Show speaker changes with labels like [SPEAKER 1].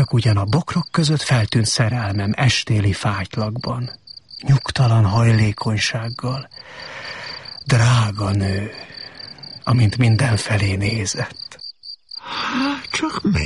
[SPEAKER 1] csak ugyan a bokrok között feltűnt szerelmem estéli fátylakban, nyugtalan hajlékonysággal. Drága nő, amint mindenfelé nézett.
[SPEAKER 2] Hát csak